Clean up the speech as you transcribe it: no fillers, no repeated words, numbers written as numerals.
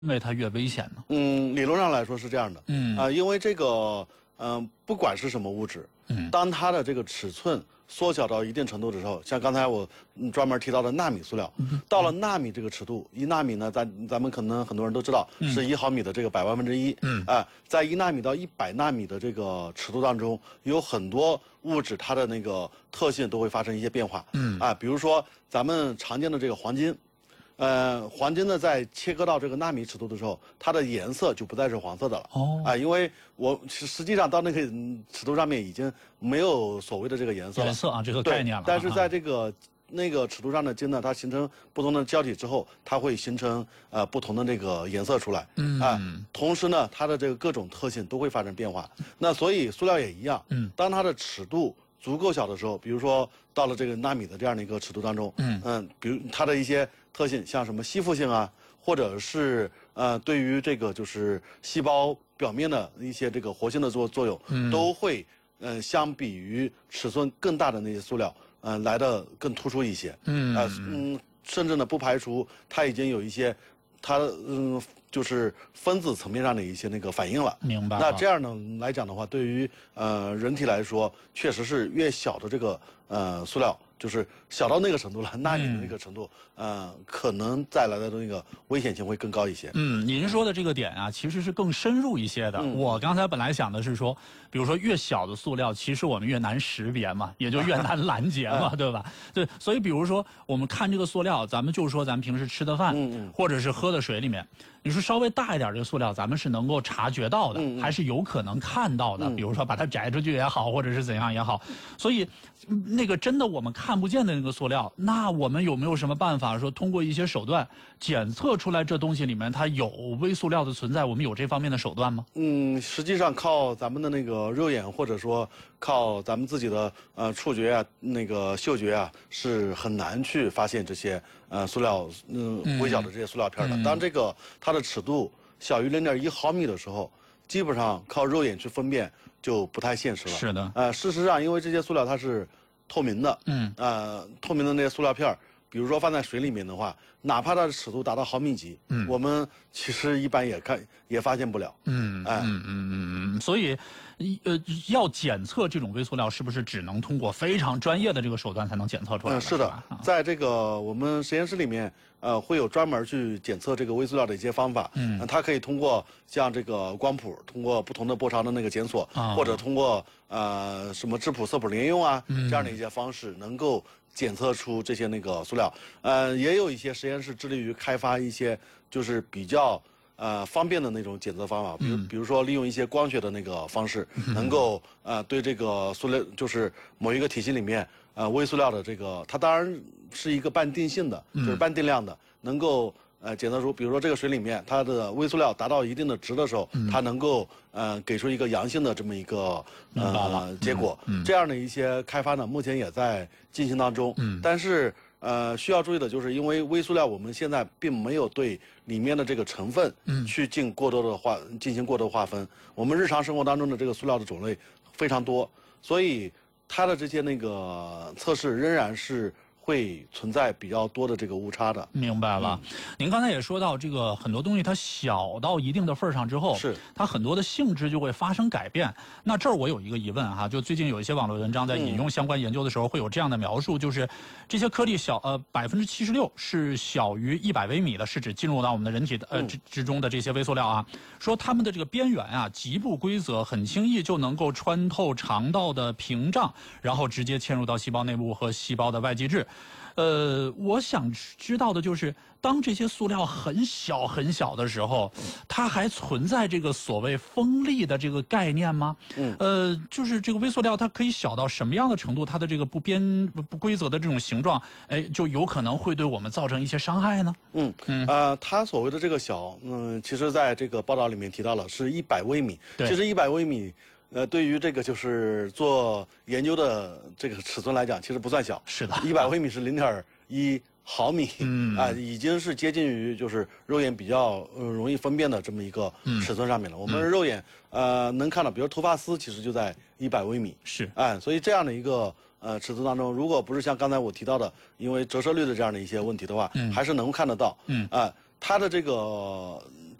因为它越危险呢？ 理论上来说是这样的。因为这个不管是什么物质，当它的这个尺寸缩小到一定程度的时候，像刚才我专门提到的纳米塑料，到了纳米这个尺度，1纳米呢，咱们可能很多人都知道是1毫米的这个100万分之一。在1纳米到100纳米的这个尺度当中，有很多物质它的那个特性都会发生一些变化。比如说咱们常见的这个黄金。黄金呢，在切割到这个纳米尺度的时候，它的颜色就不再是黄色的了。因为实际上到那个尺度上面已经没有所谓的这个颜色了。 颜色啊，这个概念了。 但是在这个那个尺度上的金呢，它形成不同的胶体之后，它会形成不同的这个颜色出来。同时呢，它的这个各种特性都会发生变化。那所以塑料也一样。当它的尺度足够小的时候，比如说到了这个纳米的这样的一个尺度当中，比如它的一些特性，像什么吸附性啊，或者是对于这个就是细胞表面的一些这个活性的作用，都会相比于尺寸更大的那些塑料，来的更突出一些。甚至呢不排除它已经有一些它就是分子层面上的一些那个反应了。 明白。 那这样呢来讲的话，对于人体来说，确实是越小的这个塑料，就是小到那个程度了，纳米的那个程度，可能带来的那个危险性会更高一些。 您说的这个点啊，其实是更深入一些的。我刚才本来想的是说，比如说越小的塑料，其实我们越难识别嘛，也就越难拦截嘛，对吧？对，所以比如说我们看这个塑料，咱们就说咱们平时吃的饭，或者是喝的水里面，你说稍微大一点这个塑料，咱们是能够察觉到的，还是有可能看到的。比如说把它摘出去也好，或者是怎样也好。所以那个真的我们看不见的那个塑料，那我们有没有什么办法说通过一些手段检测出来这东西里面它有微塑料的存在？我们有这方面的手段吗？ 实际上靠咱们的那个肉眼，或者说靠咱们自己的触觉啊、那个嗅觉啊，是很难去发现这些塑料微小的这些塑料片的。当这个它的尺度小于0.1毫米的时候，基本上靠肉眼去分辨就不太现实了。 是的。 事实上，因为这些塑料它是透明的，透明的那些塑料片，比如说放在水里面的话，哪怕它的尺度达到毫米级，我们其实一般也发现不了。 所以，要检测这种微塑料，是不是只能通过非常专业的这个手段才能检测出来？ 是的，在这个我们实验室里面，会有专门去检测这个微塑料的一些方法。它可以通过像这个光谱，通过不同的波长的那个检索，或者通过什么质谱、色谱联用啊这样的一些方式，能够检测出这些那个塑料。也有一些实验室致力于开发一些就是比较方便的那种检测方法，比如说利用一些光学的那个方式，能够对这个塑料，就是某一个体系里面微塑料的这个，它当然是一个半定性的，就是半定量的，能够检测出，比如说这个水里面它的微塑料达到一定的值的时候，它能够给出一个阳性的这么一个结果。这样的一些开发呢，目前也在进行当中。但是需要注意的就是，因为微塑料我们现在并没有对里面的这个成分去进行过多的划分。我们日常生活当中的这个塑料的种类非常多，所以它的这些那个测试仍然是会存在比较多的这个误差的。 明白了。您刚才也说到，这个很多东西它小到一定的份儿上之后，它很多的性质就会发生改变。那这儿我有一个疑问哈，就最近有一些网络文章在引用相关研究的时候，会有这样的描述，就是这些颗粒76%是小于100微米的，是指进入到我们的人体的之中的这些微塑料啊。说它们的这个边缘啊极不规则，很轻易就能够穿透肠道的屏障，然后直接嵌入到细胞内部和细胞的外基质。我想知道的就是，当这些塑料很小很小的时候，它还存在这个所谓锋利的这个概念吗？就是这个微塑料它可以小到什么样的程度，它的这个不规则的这种形状，就有可能会对我们造成一些伤害呢？ 它所谓的这个小，其实在这个报道里面提到了是100微米。其实100微米。对于这个就是做研究的这个尺寸来讲，其实不算小。是的，100微米是0.1毫米，已经是接近于就是肉眼比较容易分辨的这么一个尺寸上面了。我们肉眼能看到，比如头发丝其实就在100微米。所以这样的一个尺寸当中，如果不是像刚才我提到的，因为折射率的这样的一些问题的话，还是能看得到。它的这个